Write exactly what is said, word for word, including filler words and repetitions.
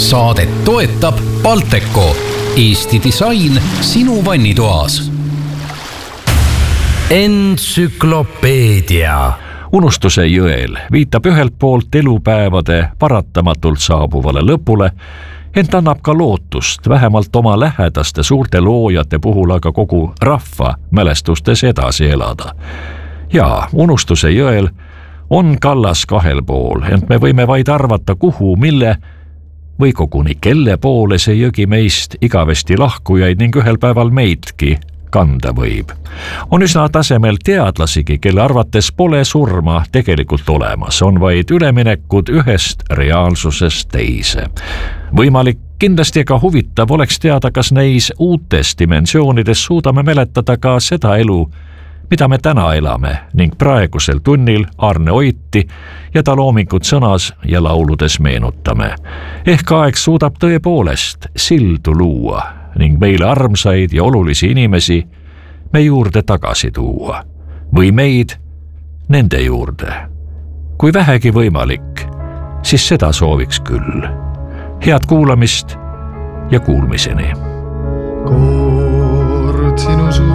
Saadet toetab Balteco, Eesti disain sinu vannitoas. Entsüklopeedia. Unustuse jõel viitab ühelt poolt elupäevade paratamatult saabuvale lõpule, ent annab ka lootust vähemalt oma lähedaste suurte loojate puhul aga kogu rahva mälestustes edasi elada. Ja unustuse jõel on kallas kahel pool, ent me võime vaid arvata, kuhu, mille või koguni kelle poole see jõgi meist igavesti lahkujaid ning ühel päeval meidki kanda võib. On üsna tasemel teadlasigi, kelle arvates pole surma tegelikult olemas, on vaid üleminekud ühest reaalsusest teise. Võimalik, kindlasti ka huvitav oleks teada, kas neis uutes dimensioonides suudame mäletada ka seda elu, mida me täna elame ning praegusel tunnil Arne Oiti ja ta loomingut sõnas ja lauludes meenutame. Ehk aeg suudab tõepoolest sildu luua ning meile armsaid ja olulisi inimesi me juurde tagasi tuua. Või meid nende juurde. Kui vähegi võimalik, siis seda sooviks küll. Head kuulamist ja kuulmiseni. Kord sinu suu